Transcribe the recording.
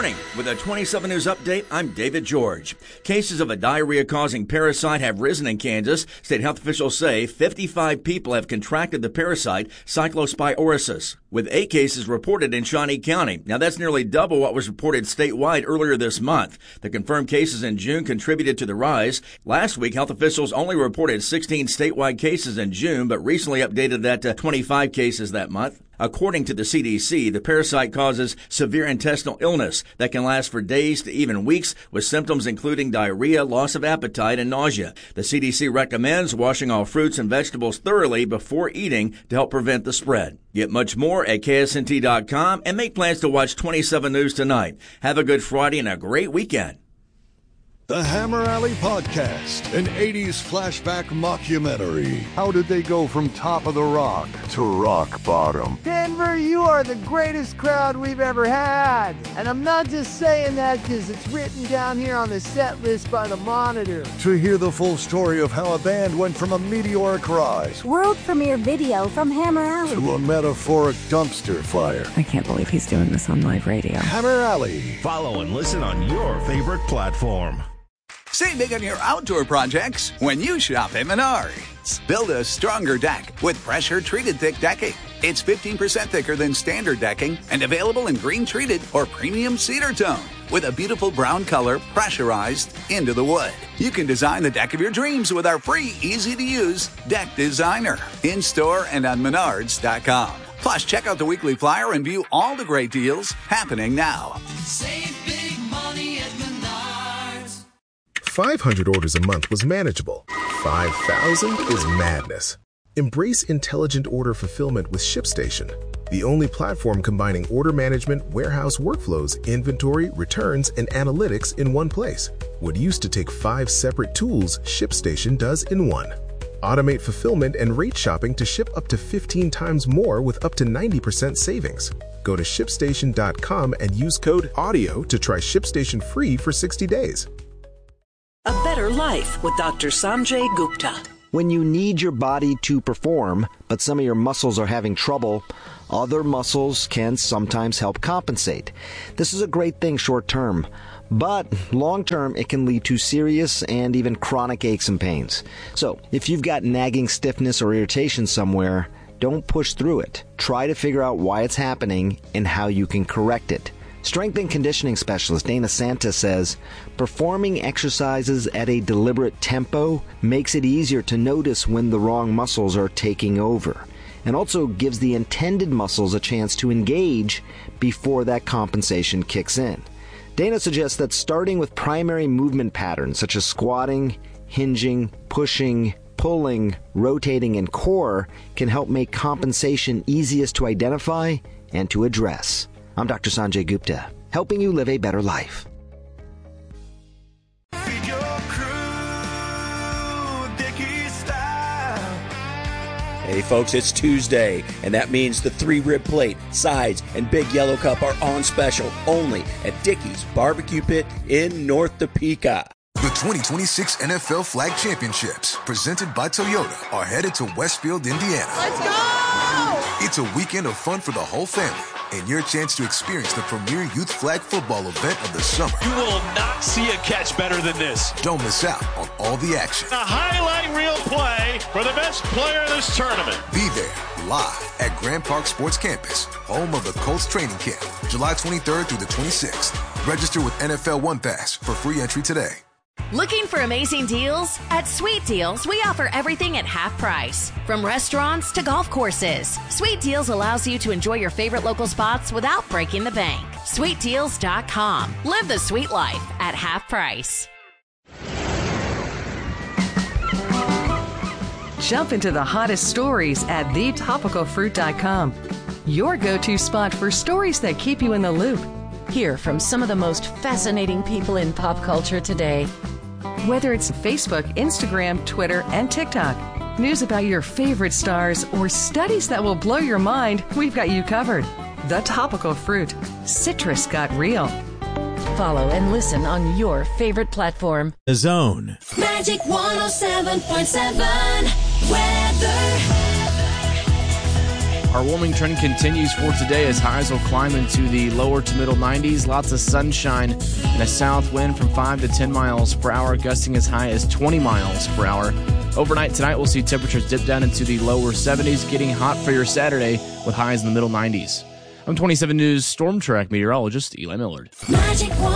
morning. With a 27 News update, I'm David George. Cases of a diarrhea-causing parasite have risen in Kansas. State health officials say 55 people have contracted the parasite Cyclosporiasis, with 8 cases reported in Shawnee County. Now, that's nearly double what was reported statewide earlier this month. The confirmed cases in June contributed to the rise. Last week, health officials only reported 16 statewide cases in June, but recently updated that to 25 cases that month. According to the CDC, the parasite causes severe intestinal illness that can last for days to even weeks, with symptoms including diarrhea, loss of appetite, and nausea. The CDC recommends washing all fruits and vegetables thoroughly before eating to help prevent the spread. Get much more at ksnt.com and make plans to watch 27 News tonight. Have a good Friday and a great weekend. The Hammer Alley Podcast, an 80s flashback mockumentary. How did they go from top of the rock to rock bottom? Denver, you are the greatest crowd we've ever had. And I'm not just saying that because it's written down here on the set list by the Monitor. To hear the full story of how a band went from a meteoric rise, world premiere video from Hammer Alley, to a metaphoric dumpster fire. I can't believe he's doing this on live radio. Hammer Alley. Follow and listen on your favorite platform. Save big on your outdoor projects when you shop at Menards. Build a stronger deck with pressure-treated thick decking. It's 15% thicker than standard decking and available in green-treated or premium cedar tone with a beautiful brown color pressurized into the wood. You can design the deck of your dreams with our free, easy-to-use Deck Designer in-store and on Menards.com. Plus, check out the weekly flyer and view all the great deals happening now. Save big money at Menards. 500 orders a month was manageable. 5,000 is madness. Embrace intelligent order fulfillment with ShipStation, the only platform combining order management, warehouse workflows, inventory, returns, and analytics in one place. What used to take 5 separate tools, ShipStation does in one. Automate fulfillment and rate shopping to ship up to 15 times more with up to 90% savings. Go to ShipStation.com and use code AUDIO to try ShipStation free for 60 days. A better life with Dr. Sanjay Gupta. When you need your body to perform, but some of your muscles are having trouble, other muscles can sometimes help compensate. This is a great thing short term, but long term it can lead to serious and even chronic aches and pains. So if you've got nagging stiffness or irritation somewhere, don't push through it. Try to figure out why it's happening and how you can correct it. Strength and conditioning specialist Dana Santa says, performing exercises at a deliberate tempo makes it easier to notice when the wrong muscles are taking over, and also gives the intended muscles a chance to engage before that compensation kicks in. Dana suggests that starting with primary movement patterns such as squatting, hinging, pushing, pulling, rotating, and core can help make compensation easiest to identify and to address. I'm Dr. Sanjay Gupta, helping you live a better life. Hey folks, it's Tuesday, and that means the 3-rib plate, sides, and big yellow cup are on special only at Dickey's Barbecue Pit in North Topeka. The 2026 NFL Flag Championships, presented by Toyota, are headed to Westfield, Indiana. Let's go! It's a weekend of fun for the whole family, and your chance to experience the premier youth flag football event of the summer. You will not see a catch better than this. Don't miss out on all the action. A highlight reel play for the best player in this tournament. Be there live at Grand Park Sports Campus, home of the Colts training camp, July 23rd through the 26th. Register with NFL One Pass for free entry today. Looking for amazing deals? At Sweet Deals, we offer everything at half price. From restaurants to golf courses, Sweet Deals allows you to enjoy your favorite local spots without breaking the bank. SweetDeals.com. Live the sweet life at half price. Jump into the hottest stories at thetopicalfruit.com. Your go-to spot for stories that keep you in the loop. Hear from some of the most fascinating people in pop culture today. Whether it's Facebook, Instagram, Twitter, and TikTok, news about your favorite stars, or studies that will blow your mind, we've got you covered. The Topical Fruit. Citrus got real. Follow and listen on your favorite platform. The Zone. Magic 107.7 weather. Our warming trend continues for today as highs will climb into the lower to middle 90s. Lots of sunshine and a south wind from 5 to 10 miles per hour, gusting as high as 20 miles per hour. Overnight tonight, we'll see temperatures dip down into the lower 70s, getting hot for your Saturday with highs in the middle 90s. I'm 27 News Storm Track meteorologist Eli Millard. Magic 105.9